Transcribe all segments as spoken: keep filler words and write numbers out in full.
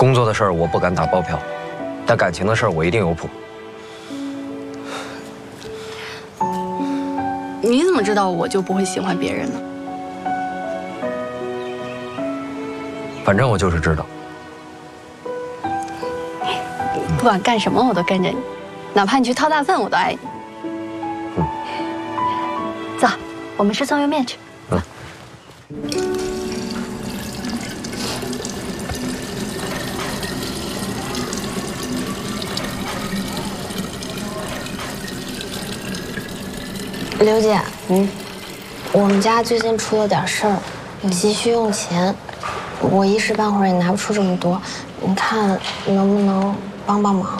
工作的事儿我不敢打包票，但感情的事儿我一定有谱。 你怎么知道我就不会喜欢别人呢？ 反正我就是知道。 不管干什么我都跟着你，哪怕你去掏大粪我都爱你。 嗯。 走，我们吃葱油面去。 嗯。 刘姐，嗯，我们家最近出了点事儿，急需用钱，我一时半会儿也拿不出这么多，你看能不能帮帮忙？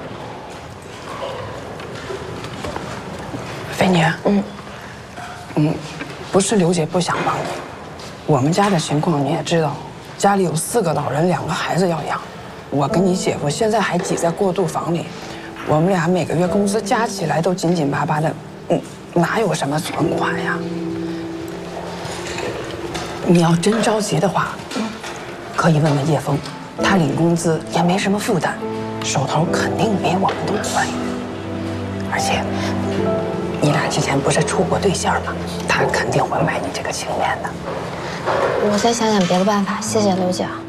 菲妮， 嗯， 嗯，不是刘姐不想帮你，我们家的情况你也知道，家里有四个老人，两个孩子要养，我跟你姐夫现在还挤在过渡房里，我们俩每个月工资加起来都紧紧巴巴的，嗯。哪有什么存款呀？你要真着急的话，可以问问叶枫，他领工资也没什么负担，手头肯定比我们都宽裕。而且，你俩之前不是处过对象吗？他肯定会买你这个情面的。 我再想想别的办法，谢谢刘姐。